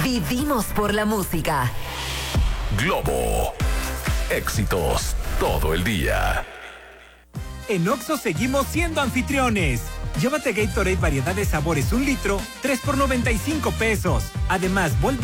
Vivimos por la música. Globo. Éxitos todo el día. En Oxxo seguimos siendo anfitriones. Llévate Gatorade variedad de sabores 1 litro, 3 por $95. Además,